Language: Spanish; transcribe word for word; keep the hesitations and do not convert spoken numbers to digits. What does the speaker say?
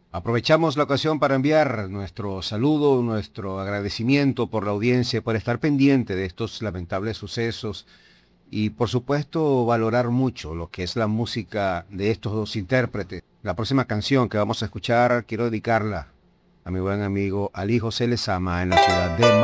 Aprovechamos la ocasión para enviar nuestro saludo, nuestro agradecimiento por la audiencia, por estar pendiente de estos lamentables sucesos y por supuesto valorar mucho lo que es la música de estos dos intérpretes. La próxima canción que vamos a escuchar quiero dedicarla a mi buen amigo Ali José Lezama en la ciudad de